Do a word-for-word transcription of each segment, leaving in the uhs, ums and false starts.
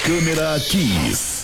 Câmera Kiss.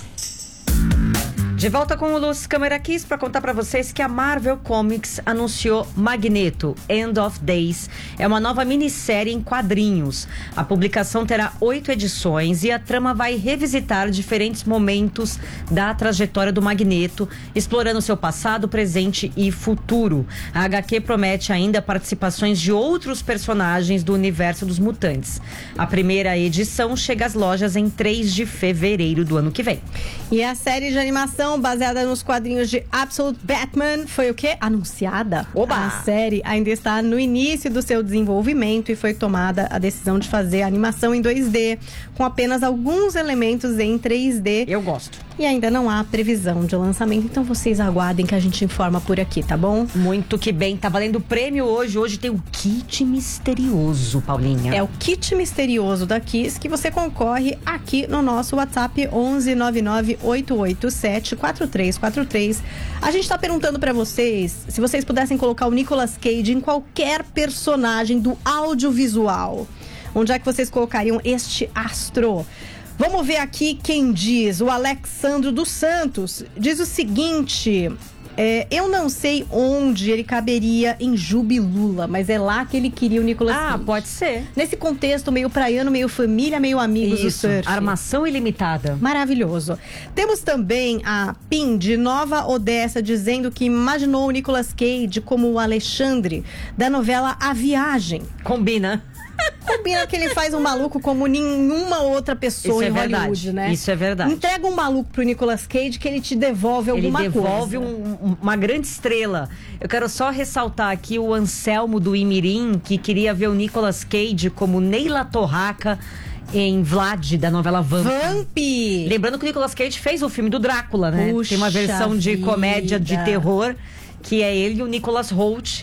De volta com o Luz Câmera Kiss para contar para vocês que a Marvel Comics anunciou Magneto, End of Days. É uma nova minissérie em quadrinhos. A publicação terá oito edições e a trama vai revisitar diferentes momentos da trajetória do Magneto, explorando seu passado, presente e futuro. A agá quê promete ainda participações de outros personagens do universo dos mutantes. A primeira edição chega às lojas em três de fevereiro do ano que vem. E a série de animação baseada nos quadrinhos de Absolute Batman foi o quê? Anunciada. Oba! A série ainda está no início do seu desenvolvimento e foi tomada a decisão de fazer a animação em dois D, com apenas alguns elementos em três D. Eu gosto. E ainda não há previsão de lançamento, então vocês aguardem que a gente informa por aqui, tá bom? Muito que bem, tá valendo prêmio hoje. Hoje tem o kit misterioso, Paulinha. É o kit misterioso da Kiss que você concorre aqui no nosso WhatsApp onze nove nove oito oito sete quatro três quatro três. A gente tá perguntando pra vocês se vocês pudessem colocar o Nicolas Cage em qualquer personagem do audiovisual. Onde é que vocês colocariam este astro? Vamos ver aqui quem diz. O Alexandro dos Santos diz o seguinte: é, eu não sei onde ele caberia em Jubilula, mas é lá que ele queria o Nicolas Cage. Ah, pode ser. Nesse contexto meio praiano, meio família, meio amigos do Isso, surf. armação ilimitada. Maravilhoso. Temos também a Pim de Nova Odessa dizendo que imaginou o Nicolas Cage como o Alexandre da novela A Viagem. Combina. Combina que ele faz um maluco como nenhuma outra pessoa Isso em é Hollywood, verdade. né? Isso é verdade. Entrega um maluco pro Nicolas Cage que ele te devolve Ele alguma devolve coisa. um, uma grande estrela. Eu quero só ressaltar aqui o Anselmo do Imirim, que queria ver o Nicolas Cage como Neila Torraca em Vlad, da novela Vamp. Vamp! Lembrando que o Nicolas Cage fez o filme do Drácula, né? Puxa Tem uma versão de vida. comédia de terror, que é ele e o Nicholas Hoult.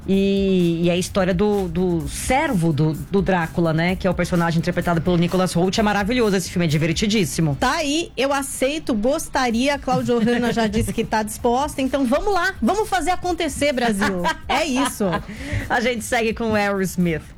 E, e a história do, do servo do, do Drácula, né? Que é o personagem interpretado pelo Nicholas Hoult. É maravilhoso esse filme, é divertidíssimo. Tá aí, eu aceito, gostaria. A Cláudia Hanna já disse que tá disposta. Então vamos lá, vamos fazer acontecer, Brasil. É isso. A gente segue com o Aerosmith.